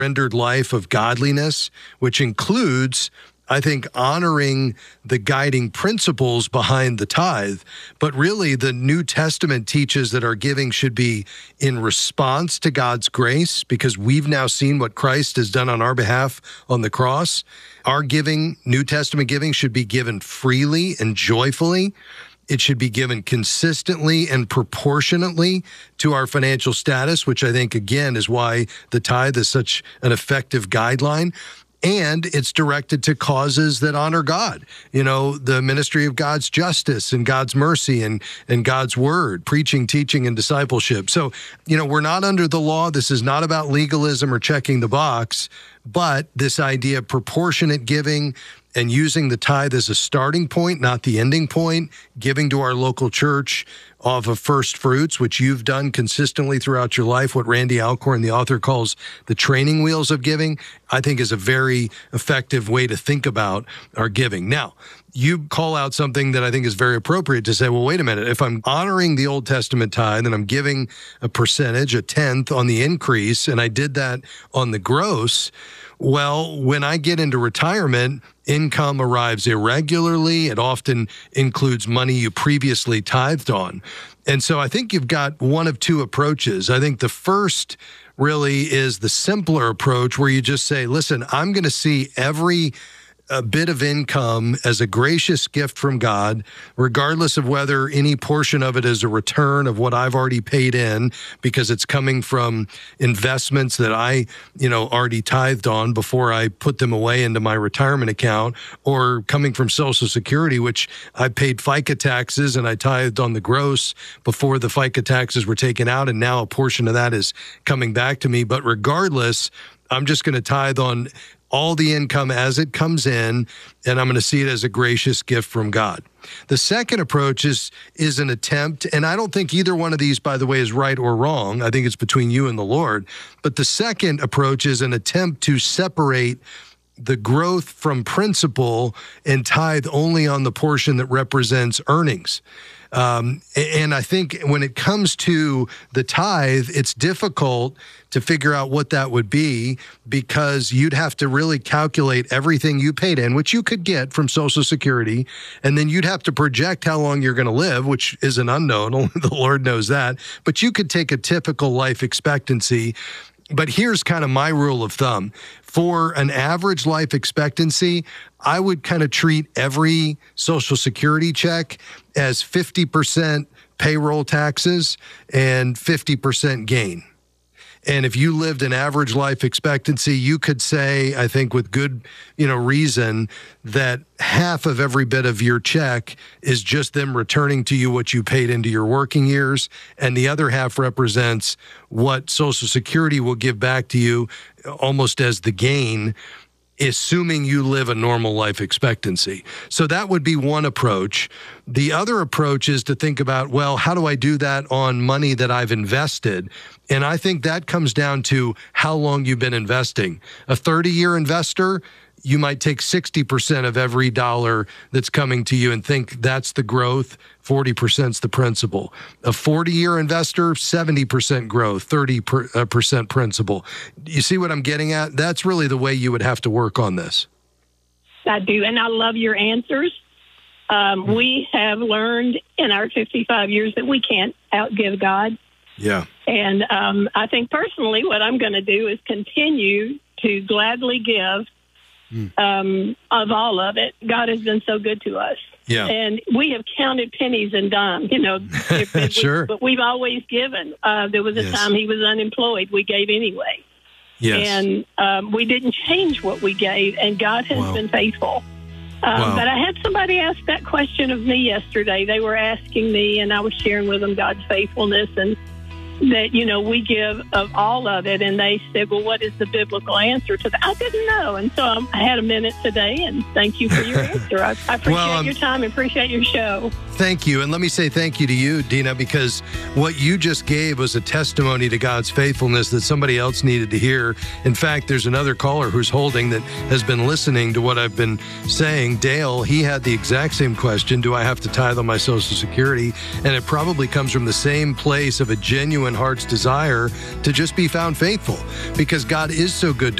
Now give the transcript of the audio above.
rendered life of godliness, which includes, I think, honoring the guiding principles behind the tithe. But really, the New Testament teaches that our giving should be in response to God's grace, because we've now seen what Christ has done on our behalf on the cross. Our giving, New Testament giving, should be given freely and joyfully. It should be given consistently and proportionately to our financial status, which I think, again, is why the tithe is such an effective guideline. And it's directed to causes that honor God. You know, the ministry of God's justice and God's mercy and God's word, preaching, teaching, and discipleship. So, you know, we're not under the law. This is not about legalism or checking the box, but this idea of proportionate giving and using the tithe as a starting point, not the ending point, giving to our local church off of first fruits, which you've done consistently throughout your life, what Randy Alcorn, the author, calls the training wheels of giving, I think is a very effective way to think about our giving. Now, you call out something that I think is very appropriate to say, well, wait a minute, if I'm honoring the Old Testament tithe and I'm giving a percentage, a tenth on the increase, and I did that on the gross, well, when I get into retirement, income arrives irregularly. It often includes money you previously tithed on. And so I think you've got one of two approaches. I think the first really is the simpler approach where you just say, listen, I'm going to see every bit of income as a gracious gift from God, regardless of whether any portion of it is a return of what I've already paid in, because it's coming from investments that I, already tithed on before I put them away into my retirement account, or coming from Social Security, which I paid FICA taxes and I tithed on the gross before the FICA taxes were taken out, and now a portion of that is coming back to me. But regardless, I'm just going to tithe on all the income as it comes in, and I'm going to see it as a gracious gift from God. The second approach is an attempt, and I don't think either one of these, by the way, is right or wrong. I think it's between you and the Lord. But the second approach is an attempt to separate the growth from principle and tithe only on the portion that represents earnings. And I think when it comes to the tithe, it's difficult to figure out what that would be, because you'd have to really calculate everything you paid in, which you could get from Social Security, and then you'd have to project how long you're going to live, which is an unknown. Only the Lord knows that. But you could take a typical life expectancy. But here's kind of my rule of thumb. For an average life expectancy, I would kind of treat every Social Security check as 50% payroll taxes and 50% gain. And if you lived an average life expectancy, you could say, I think with good, reason, that half of every bit of your check is just them returning to you what you paid into your working years, and the other half represents what Social Security will give back to you almost as the gain, assuming you live a normal life expectancy. So that would be one approach. The other approach is to think about, well, how do I do that on money that I've invested? And I think that comes down to how long you've been investing. A 30-year investor, you might take 60% of every dollar that's coming to you and think that's the growth, 40% is the principal. A 40-year investor, 70% growth, 30% principal. You see what I'm getting at? That's really the way you would have to work on this. I do, and I love your answers. We have learned in our 55 years that we can't outgive God. Yeah. And I think personally what I'm going to do is continue to gladly give of all of it. God has been so good to us. Yeah. And we have counted pennies and dimes, Sure. But we've always given. There was a time he was unemployed. We gave anyway. Yes. And we didn't change what we gave, and God has been faithful. But I had somebody ask that question of me yesterday. They were asking me, and I was sharing with them God's faithfulness, and that, we give of all of it. And they said, well, what is the biblical answer to that? I didn't know. And so I had a minute today, and thank you for your answer. I appreciate your time and appreciate your show. Thank you. And let me say thank you to you, Dina, because what you just gave was a testimony to God's faithfulness that somebody else needed to hear. In fact, there's another caller who's holding that has been listening to what I've been saying. Dale, he had the exact same question. Do I have to tithe on my Social Security? And it probably comes from the same place of a genuine genuine heart's desire to just be found faithful, because God is so good